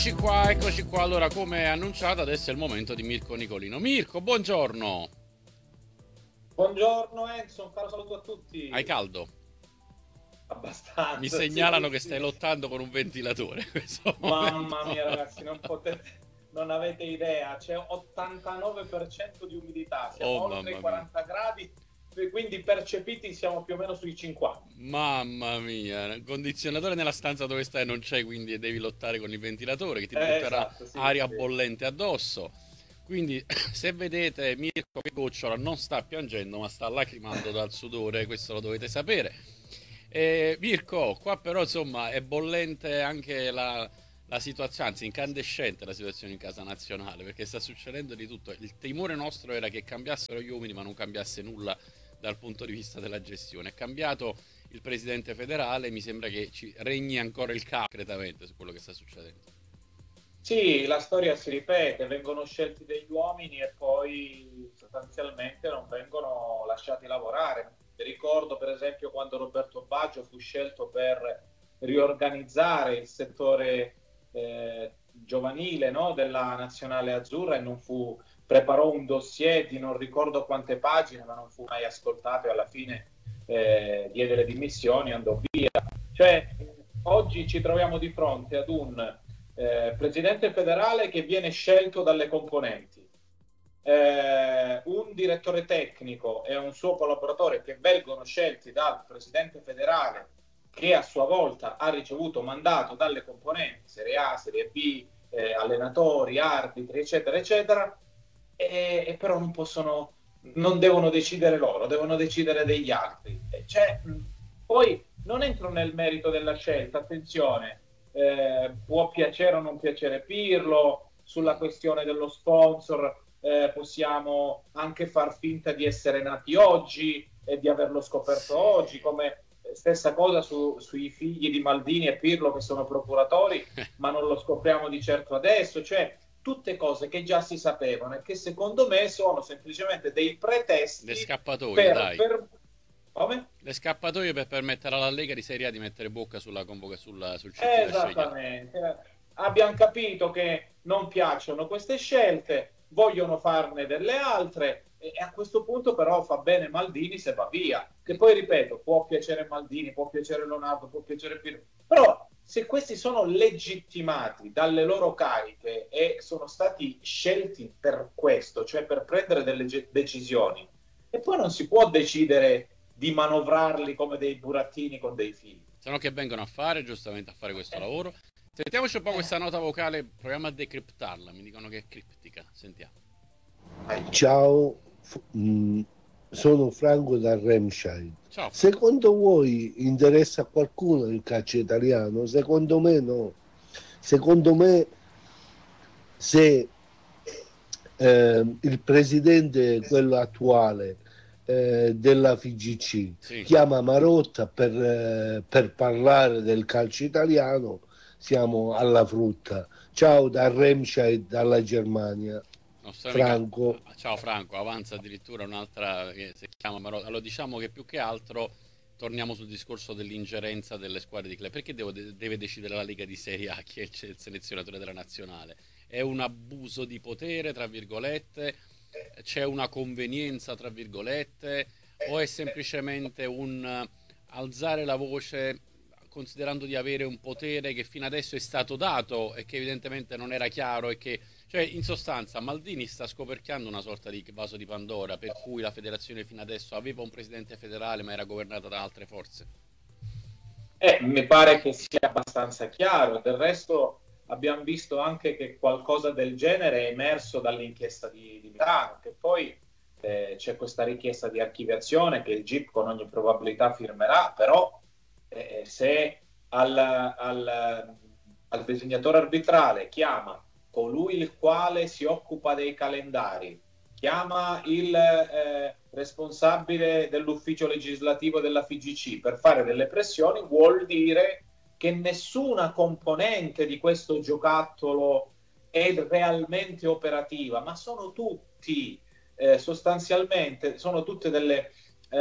Eccoci qua. Allora, come annunciato, adesso è il momento di Mirko Nicolino. Mirko, buongiorno. Buongiorno Enzo, un caro saluto a Hai tutti. caldo? Mi Abbastanza, segnalano sì, che stai sì. lottando con un ventilatore in questo Mamma momento. mia ragazzi, non avete idea, c'è 89% di umidità, siamo Oh, oltre i mamma mia. 40 gradi, e quindi percepiti siamo più o meno sui 50. Mamma mia, il condizionatore nella stanza dove stai non c'è, quindi devi lottare con il ventilatore che ti butterà Esatto, sì, aria sì. bollente addosso. Quindi, se vedete Mirko che gocciola, non sta piangendo, ma sta lacrimando dal sudore, questo lo dovete sapere. Mirko, qua però insomma è bollente anche la situazione, anzi incandescente la situazione in casa nazionale, perché sta succedendo di tutto. Il timore nostro era che cambiassero gli uomini, ma non cambiasse nulla dal punto di vista della gestione. È cambiato il presidente federale, mi sembra che ci regni ancora il caos concretamente su quello che sta succedendo. Sì, la storia si ripete, vengono scelti degli uomini e poi sostanzialmente non vengono lasciati lavorare. Ricordo per esempio quando Roberto Baggio fu scelto per riorganizzare il settore giovanile, no, della nazionale azzurra e non fu, preparò un dossier di non ricordo quante pagine, ma non fu mai ascoltato e alla fine diede le dimissioni e andò via. Cioè, oggi ci troviamo di fronte ad un presidente federale che viene scelto dalle componenti, un direttore tecnico e un suo collaboratore che vengono scelti dal presidente federale che a sua volta ha ricevuto mandato dalle componenti Serie A, Serie B, allenatori, arbitri, eccetera, eccetera, e però non possono, non devono decidere loro, devono decidere degli altri. Cioè, poi non entro nel merito della scelta, attenzione, può piacere o non piacere Pirlo, sulla Mm. questione dello sponsor possiamo anche far finta di essere nati oggi e di averlo scoperto oggi, Sì. come stessa cosa sui figli di Maldini e Pirlo che sono procuratori, ma non lo scopriamo di certo adesso, cioè tutte cose che già si sapevano e che secondo me sono semplicemente dei Le pretesti scappatoie, per, dai. per... Come? Le scappatoie per permettere alla Lega di Serie A di mettere bocca sul CT da scegliere. Esattamente. Abbiamo capito che non piacciono queste scelte, vogliono farne delle altre e a questo punto però fa bene Maldini se va via. Che poi ripeto, può piacere Maldini, può piacere Leonardo, può piacere Pirlo, però se questi sono legittimati dalle loro cariche e sono stati scelti per questo, cioè per prendere delle decisioni, e poi non si può decidere di manovrarli come dei burattini con dei fili. Se no che vengono a fare, giustamente a fare questo Eh, lavoro. Sentiamoci un po' eh, questa nota vocale, proviamo a decriptarla, mi dicono che è criptica, sentiamo. Ciao, sono Franco da Remscheid. Ciao Franco. Secondo voi interessa a qualcuno il calcio italiano? Secondo me no. Secondo me se il presidente, quello attuale della FIGC, Sì, chiama Marotta per parlare del calcio italiano, siamo alla frutta. Ciao da Remscheid, dalla Germania. nostra amica. Franco. Ciao Franco, avanza addirittura un'altra che si chiama Marotta. Allora diciamo che più che altro torniamo sul discorso dell'ingerenza delle squadre di club. Perché deve decidere la Lega di Serie A chi è il selezionatore della nazionale? È un abuso di potere, tra virgolette? C'è una convenienza, tra virgolette? O è semplicemente un alzare la voce considerando di avere un potere che fino adesso è stato dato e che evidentemente non era chiaro e che, cioè, in sostanza Maldini sta scoperchiando una sorta di vaso di Pandora per cui la federazione fino adesso aveva un presidente federale ma era governata da altre forze. Mi pare che sia abbastanza chiaro. Del resto abbiamo visto anche che qualcosa del genere è emerso dall'inchiesta di Milano, che poi c'è questa richiesta di archiviazione che il GIP con ogni probabilità firmerà, però se al disegnatore arbitrale chiama colui il quale si occupa dei calendari, chiama il responsabile dell'ufficio legislativo della FIGC per fare delle pressioni, vuol dire che nessuna componente di questo giocattolo è realmente operativa, ma sono tutti sostanzialmente, sono tutte delle...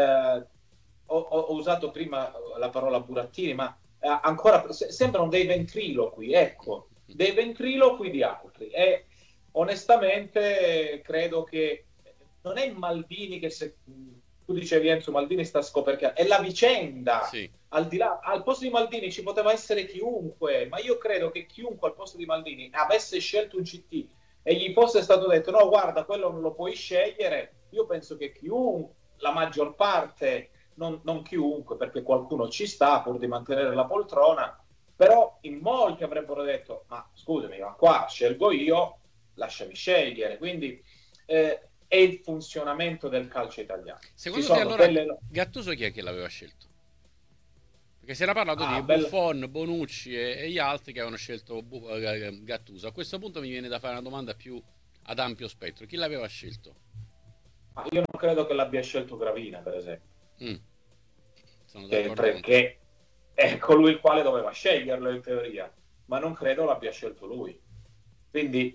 ho usato prima la parola burattini, ma ancora sembrano dei ventriloqui, ecco, dei ventriloqui di altri. E onestamente credo che non è Maldini che, se tu dicevi Enzo, Maldini sta scoperchiando, è la vicenda. Sì. Al di là, al posto di Maldini ci poteva essere chiunque, ma io credo che chiunque al posto di Maldini avesse scelto un CT e gli fosse stato detto no, guarda, quello non lo puoi scegliere, io penso che chiunque, la maggior parte, non chiunque, perché qualcuno ci sta pur di mantenere la poltrona, però in molti avrebbero detto ma scusami, ma qua scelgo io, lasciami scegliere. Quindi è il funzionamento del calcio italiano. Secondo te allora Gattuso chi è che l'aveva scelto? Perché si era parlato di Buffon, Bonucci e gli altri che avevano scelto Gattuso. A questo punto mi viene da fare una domanda più ad ampio spettro. Chi l'aveva scelto? Io non credo che l'abbia scelto Gravina, per esempio. Sono perché è colui il quale doveva sceglierlo in teoria, ma non credo l'abbia scelto lui. Quindi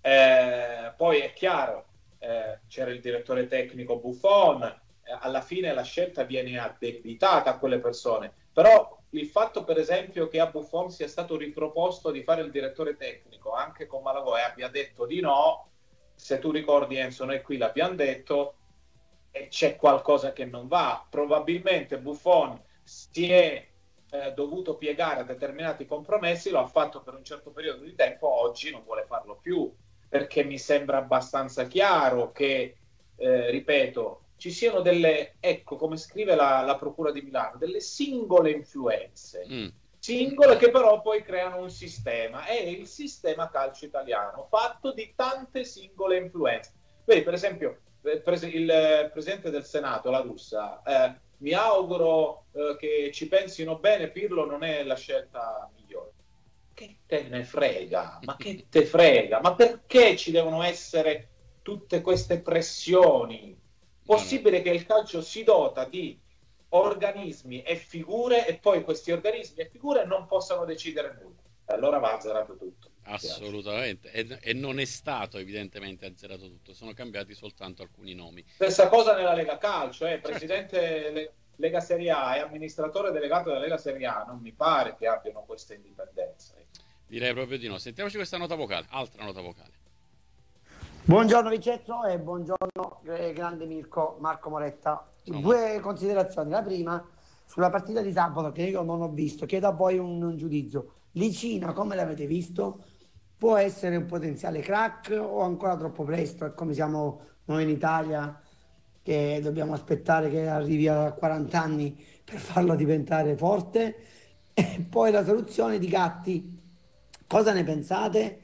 poi è chiaro, c'era il direttore tecnico Buffon, alla fine la scelta viene addebitata a quelle persone, però il fatto per esempio che a Buffon sia stato riproposto di fare il direttore tecnico anche con Malagò e abbia detto di no, se tu ricordi Enzo, noi qui l'abbiamo detto, e c'è qualcosa che non va. Probabilmente Buffon si è dovuto piegare a determinati compromessi, lo ha fatto per un certo periodo di tempo, oggi non vuole farlo più, perché mi sembra abbastanza chiaro che, ripeto, ci siano delle, ecco, come scrive la Procura di Milano, delle singole influenze, singole che però poi creano un sistema. È il sistema calcio italiano, fatto di tante singole influenze. Vedi, per esempio, il Presidente del Senato, La Russa, mi auguro che ci pensino bene, Pirlo non è la scelta migliore. Che te ne frega? Ma che te frega? Ma perché ci devono essere tutte queste pressioni? Possibile che il calcio si dota di organismi e figure e poi questi organismi e figure non possano decidere nulla. Allora va azzerato tutto. Assolutamente, e non è stato evidentemente azzerato tutto, sono cambiati soltanto alcuni nomi. Stessa cosa nella Lega Calcio, presidente Lega Serie A e amministratore delegato della Lega Serie A, non mi pare che abbiano questa indipendenza. Direi proprio di no. Sentiamoci questa nota vocale, altra nota vocale. Buongiorno Vincenzo e buongiorno grande Marco Moretta. Due considerazioni. La prima, sulla partita di sabato che io non ho visto, chiedo a voi un giudizio. Licina, come l'avete visto? Può essere un potenziale crack o ancora troppo presto? È come siamo noi in Italia, che dobbiamo aspettare che arrivi a 40 anni per farlo diventare forte. E poi la soluzione di Gatti, cosa ne pensate?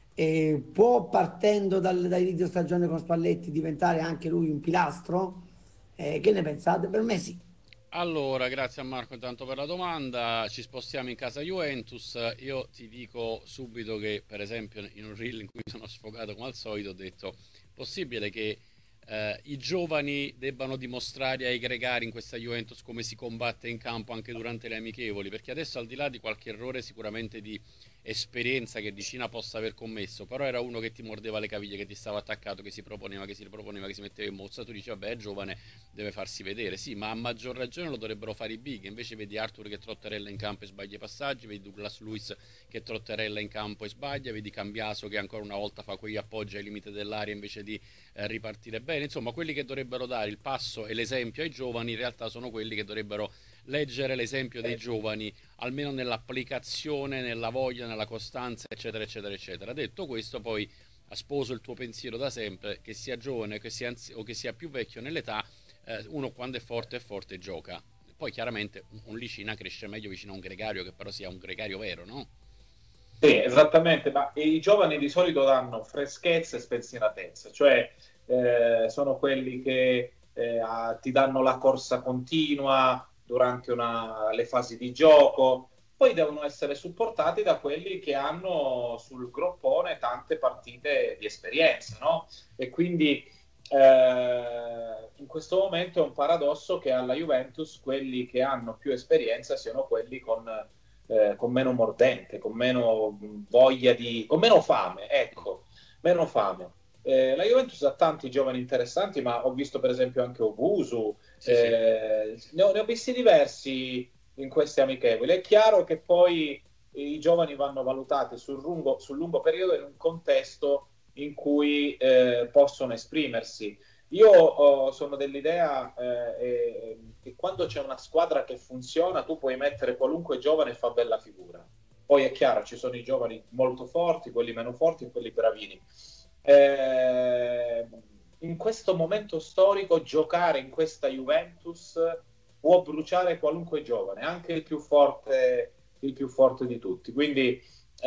Può, partendo dall'inizio stagione con Spalletti, diventare anche lui un pilastro? Che ne pensate? Per me sì. Allora, grazie a Marco intanto per la domanda. Ci spostiamo in casa Juventus. Io ti dico subito che, per esempio, in un reel in cui sono sfogato come al solito, ho detto: possibile che i giovani debbano dimostrare ai gregari in questa Juventus come si combatte in campo anche durante le amichevoli? Perché adesso, al di là di qualche errore sicuramente di esperienza che Dicina possa aver commesso, però era uno che ti mordeva le caviglie, che ti stava attaccato, che si riproponeva, che si metteva in mozza. Tu dici vabbè, è giovane, deve farsi vedere. Sì, ma a maggior ragione lo dovrebbero fare i big. Invece vedi Arthur che trotterella in campo e sbaglia i passaggi, vedi Douglas Luiz che trotterella in campo e sbaglia, vedi Cambiaso che ancora una volta fa quegli appoggi ai limiti dell'area invece di ripartire bene. Insomma, quelli che dovrebbero dare il passo e l'esempio ai giovani in realtà sono quelli che dovrebbero leggere l'esempio dei giovani, almeno nell'applicazione, nella voglia, nella costanza, eccetera eccetera eccetera. Detto questo, poi sposo il tuo pensiero da sempre, che sia giovane o che sia più vecchio nell'età, uno quando è forte gioca. Poi chiaramente un Licina cresce meglio vicino a un gregario, che però sia un gregario vero, no? Sì, esattamente, ma i giovani di solito danno freschezza e spensieratezza, cioè sono quelli che ti danno la corsa continua durante le fasi di gioco, poi devono essere supportati da quelli che hanno sul groppone tante partite di esperienza, no? E quindi in questo momento è un paradosso che alla Juventus quelli che hanno più esperienza siano quelli con meno mordente, con meno voglia con meno fame, ecco, meno fame. La Juventus ha tanti giovani interessanti, ma ho visto per esempio anche Obusu, sì. Ne ho visti diversi in queste amichevoli. È chiaro che poi i giovani vanno valutati sul lungo periodo in un contesto in cui possono esprimersi. Io sono dell'idea che quando c'è una squadra che funziona, tu puoi mettere qualunque giovane e fa bella figura. Poi è chiaro, ci sono i giovani molto forti, quelli meno forti e quelli bravini. In questo momento storico giocare in questa Juventus può bruciare qualunque giovane, anche il più forte di tutti. Quindi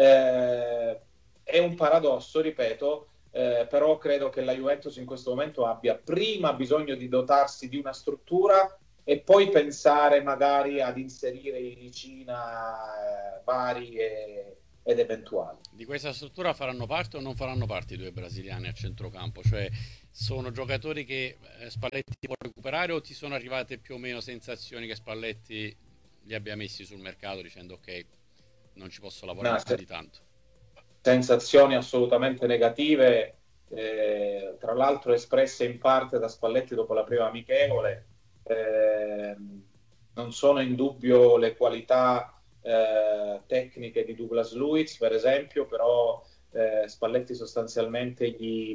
è un paradosso, ripeto, però credo che la Juventus in questo momento abbia prima bisogno di dotarsi di una struttura e poi pensare magari ad inserire i Ricina vari ed eventuali. Di questa struttura faranno parte o non faranno parte i due brasiliani a centrocampo? Cioè, sono giocatori che Spalletti può recuperare, o ti sono arrivate più o meno sensazioni che Spalletti li abbia messi sul mercato dicendo ok, non ci posso lavorare più di tanto? Sensazioni assolutamente negative, tra l'altro espresse in parte da Spalletti dopo la prima amichevole. Non sono in dubbio le qualità tecniche di Douglas Luiz, per esempio, però Spalletti sostanzialmente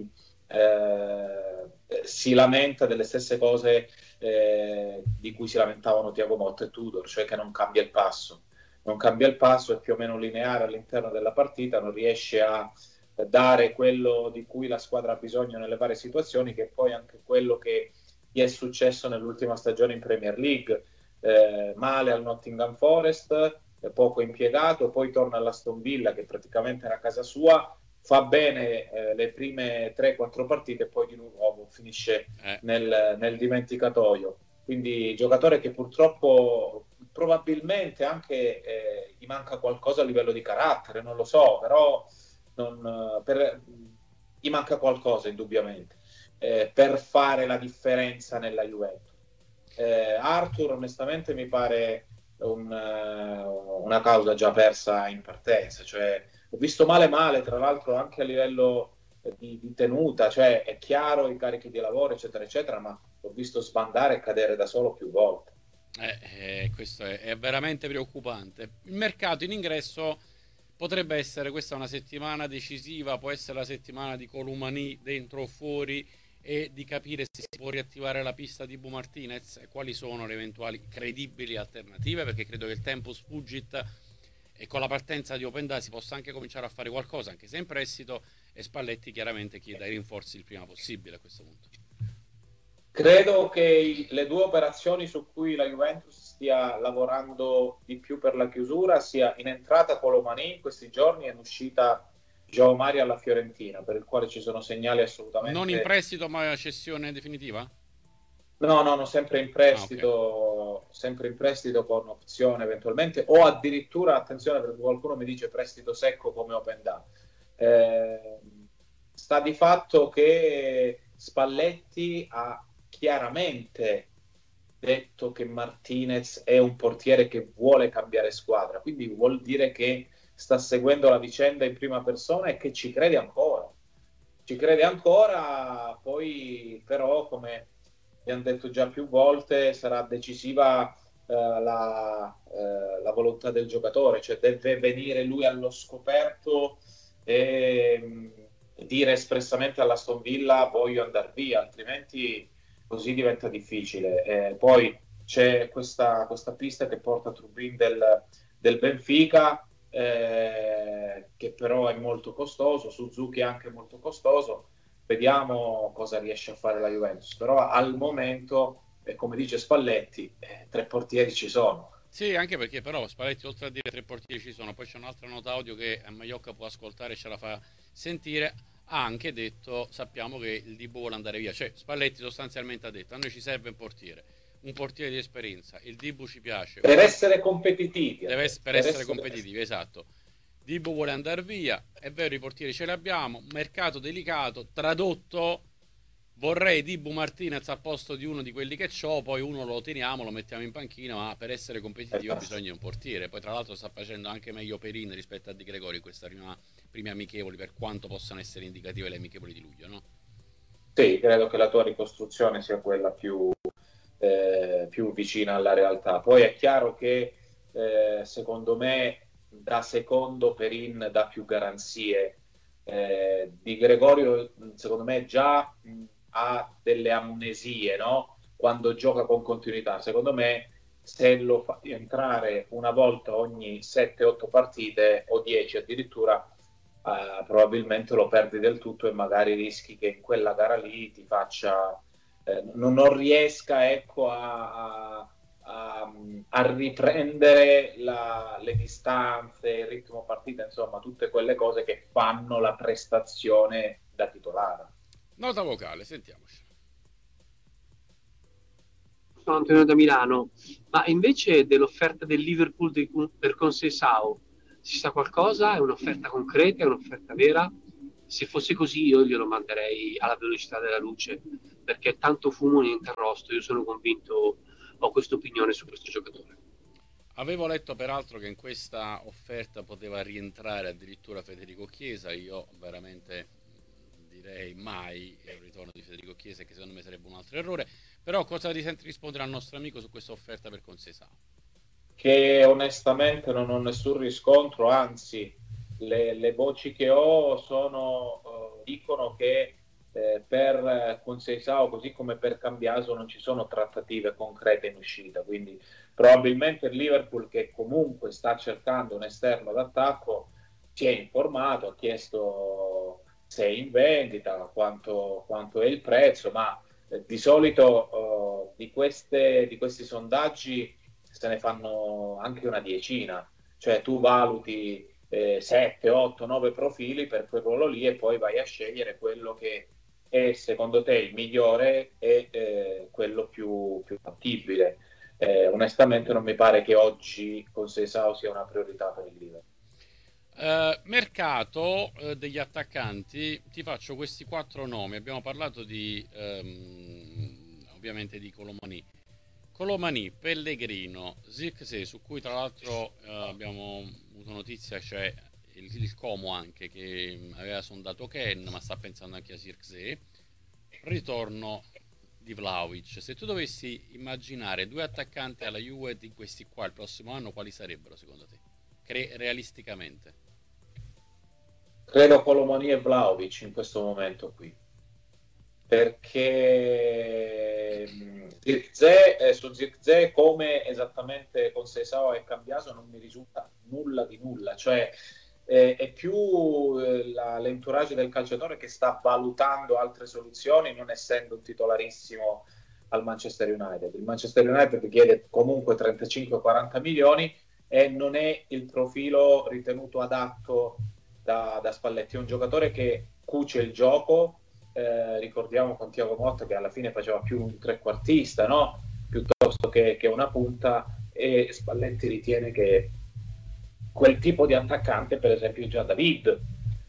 si lamenta delle stesse cose di cui si lamentavano Thiago Motta e Tudor, cioè che non cambia il passo. Non cambia il passo, è più o meno lineare all'interno della partita, non riesce a dare quello di cui la squadra ha bisogno nelle varie situazioni, che è poi anche quello che gli è successo nell'ultima stagione in Premier League. Male al Nottingham Forest, poco impiegato, poi torna all'Aston Villa che praticamente era casa sua, fa bene le prime 3-4 partite e poi di nuovo finisce nel dimenticatoio. Quindi giocatore che purtroppo probabilmente anche gli manca qualcosa a livello di carattere, non lo so, però gli manca qualcosa indubbiamente per fare la differenza nella Juventus. Arthur onestamente mi pare una causa già persa in partenza, cioè ho visto male tra l'altro anche a livello di tenuta, cioè è chiaro i carichi di lavoro eccetera eccetera, ma l'ho visto sbandare e cadere da solo più volte. Questo è veramente preoccupante. Il mercato in ingresso potrebbe essere questa una settimana decisiva, può essere la settimana di Colomani dentro o fuori, e di capire se si può riattivare la pista di Bu Martinez e quali sono le eventuali credibili alternative, perché credo che il tempus fugit e con la partenza di Openda si possa anche cominciare a fare qualcosa, anche se in prestito, e Spalletti chiaramente chiede i rinforzi il prima possibile a questo punto. Credo che le due operazioni su cui la Juventus stia lavorando di più per la chiusura sia in entrata Colomani in questi giorni e in uscita João Mario alla Fiorentina, per il quale ci sono segnali assolutamente... Non in prestito ma cessione definitiva? No, sempre in prestito, okay. Sempre in prestito con opzione eventualmente, o addirittura, attenzione perché qualcuno mi dice prestito secco come Openda. Sta di fatto che Spalletti ha chiaramente detto che Martinez è un portiere che vuole cambiare squadra, quindi vuol dire che sta seguendo la vicenda in prima persona e che ci crede ancora. Poi però, come abbiamo detto già più volte, sarà decisiva la volontà del giocatore, cioè deve venire lui allo scoperto e dire espressamente all'Aston Villa voglio andare via, altrimenti così diventa difficile. Poi c'è questa pista che porta a Trubin del Benfica, che però è molto costoso, Suzuki è anche molto costoso, vediamo cosa riesce a fare la Juventus, però al momento, come dice Spalletti, 3 portieri ci sono. Sì, anche perché però Spalletti oltre a dire 3 portieri ci sono, poi c'è un'altra nota audio che Maiocca può ascoltare e ce la fa sentire, ha anche detto sappiamo che il Dibu vuole andare via, cioè Spalletti sostanzialmente ha detto a noi ci serve un portiere di esperienza, il Dibu ci piace per essere competitivi, per essere competitivi, esatto. Dibu vuole andare via, è vero, i portieri ce li abbiamo, mercato delicato, tradotto vorrei Dibu Martinez al posto di uno di quelli che c'ho, poi uno lo teniamo, lo mettiamo in panchina, ma per essere competitivo bisogna di un portiere. Poi tra l'altro sta facendo anche meglio Perin rispetto a Di Gregori in questa prime amichevoli, per quanto possano essere indicative le amichevoli di luglio, no? Sì, credo che la tua ricostruzione sia quella più vicina alla realtà. Poi è chiaro che secondo me da secondo Perin dà più garanzie. Di Gregorio secondo me già ha delle amnesie, no? Quando gioca con continuità. Secondo me se lo fai entrare una volta ogni 7-8 partite o 10 addirittura, probabilmente lo perdi del tutto e magari rischi che in quella gara lì ti faccia non riesca, ecco, a riprendere le distanze, il ritmo partita, insomma tutte quelle cose che fanno la prestazione da titolare. Nota vocale, sentiamoci. Sono Antonio da Milano, ma invece dell'offerta del Liverpool per Conceição si sa qualcosa? È un'offerta concreta? È un'offerta vera? Se fosse così io glielo manderei alla velocità della luce, perché tanto fumo niente arrosto. Io sono convinto, ho questa opinione su questo giocatore. Avevo letto peraltro che in questa offerta poteva rientrare addirittura Federico Chiesa. Io veramente direi mai il ritorno di Federico Chiesa, che secondo me sarebbe un altro errore. Però cosa ti senti rispondere al nostro amico su questa offerta per Conceição? Che onestamente non ho nessun riscontro, anzi le voci che ho dicono che per Conceição, così come per Cambiaso, non ci sono trattative concrete in uscita, quindi probabilmente il Liverpool, che comunque sta cercando un esterno d'attacco, si è informato, ha chiesto se è in vendita, quanto è il prezzo, ma di solito di questi sondaggi se ne fanno anche una decina, cioè tu valuti 7, 8, 9 profili per quel ruolo lì e poi vai a scegliere quello che è secondo te il migliore e quello più fattibile. Onestamente non mi pare che oggi Conceição sia una priorità per il Liverpool. Mercato degli attaccanti, ti faccio questi 4 nomi. Abbiamo parlato di ovviamente di Colomani, Pellegrino, Zirkzee, su cui tra l'altro abbiamo avuto notizia, c'è il Como anche, che aveva sondato Ken, ma sta pensando anche a Zirkzee. Ritorno di Vlahovic. Se tu dovessi immaginare 2 attaccanti alla Juve di questi qua il prossimo anno, quali sarebbero secondo te? Realisticamente? Credo Colomani e Vlahovic in questo momento qui, perché su Zirkzee, come esattamente Conceição e Cambiaso, non mi risulta nulla di nulla, cioè è più l'entourage del calciatore che sta valutando altre soluzioni, non essendo un titolarissimo al Manchester United. Il Manchester United chiede comunque 35-40 milioni e non è il profilo ritenuto adatto da Spalletti. È un giocatore che cuce il gioco, ricordiamo con Thiago Motta che alla fine faceva più un trequartista, no? Piuttosto che una punta, e Spalletti ritiene che quel tipo di attaccante, per esempio, è già David,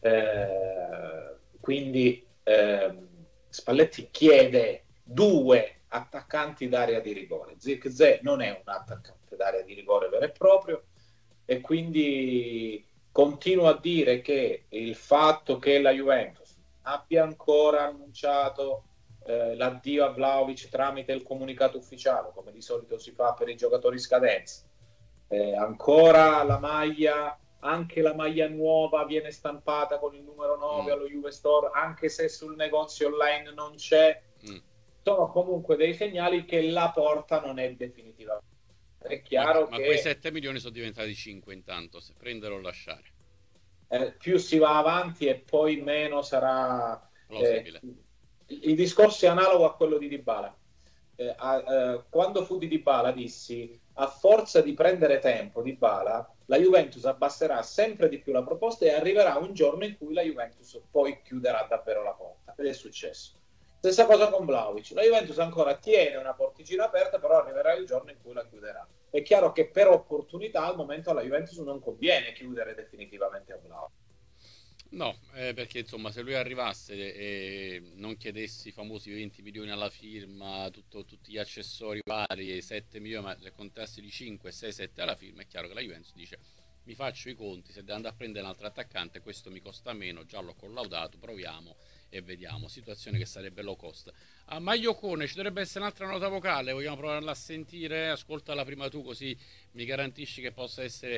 quindi Spalletti chiede 2 attaccanti d'area di rigore. Zirkzee non è un attaccante d'area di rigore vero e proprio, e quindi continuo a dire che il fatto che la Juventus abbia ancora annunciato l'addio a Vlahovic tramite il comunicato ufficiale, come di solito si fa per i giocatori scadenza, ancora la maglia, anche la maglia nuova viene stampata con il numero 9 allo Juve Store, anche se sul negozio online non c'è, sono comunque dei segnali che la porta non è definitiva. È chiaro ma che quei 7 milioni sono diventati 5 intanto, se prendere o lasciare. Più si va avanti e poi meno sarà plausibile. Il discorso è analogo a quello di Dybala. Quando fu di Dybala dissi: a forza di prendere tempo Dybala, la Juventus abbasserà sempre di più la proposta e arriverà un giorno in cui la Juventus poi chiuderà davvero la porta, ed è successo. Stessa cosa con Vlahovic, la Juventus ancora tiene una porticina aperta, però arriverà il giorno in cui la chiuderà. È chiaro che per opportunità al momento alla Juventus non conviene chiudere definitivamente a Vlahovic. No, perché insomma, se lui arrivasse e non chiedessi i famosi 20 milioni alla firma, tutti gli accessori vari, 7 milioni, ma se contassi di 5, 6, 7 alla firma, è chiaro che la Juventus dice: mi faccio i conti, se devo andare a prendere un altro attaccante questo mi costa meno, già l'ho collaudato, proviamo e vediamo. Situazione che sarebbe low cost. A Magliocone ci dovrebbe essere un'altra nota vocale, vogliamo provarla a sentire? Ascoltala prima tu, così mi garantisci che possa essere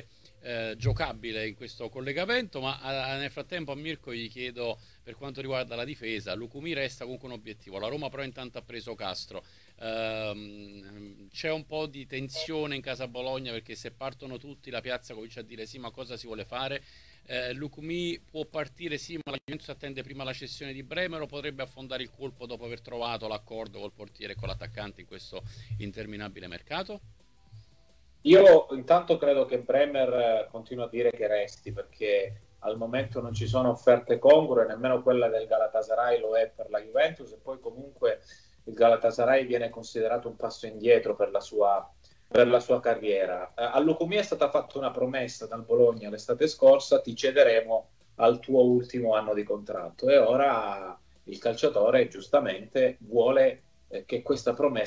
giocabile in questo collegamento, ma nel frattempo a Mirko gli chiedo per quanto riguarda la difesa. Lukumi resta comunque un obiettivo, la Roma però intanto ha preso Castro. C'è un po' di tensione in casa Bologna, perché se partono tutti la piazza comincia a dire sì, ma cosa si vuole fare? Lukumi può partire sì, ma la Juventus attende prima la cessione di Bremer, o potrebbe affondare il colpo dopo aver trovato l'accordo col portiere e con l'attaccante in questo interminabile mercato? Io intanto credo che Bremer continua a dire che resti, perché al momento non ci sono offerte congrue, nemmeno quella del Galatasaray lo è per la Juventus, e poi comunque il Galatasaray viene considerato un passo indietro per la sua carriera. A Lukumi è stata fatta una promessa dal Bologna l'estate scorsa: ti cederemo al tuo ultimo anno di contratto, e ora il calciatore giustamente vuole che questa promessa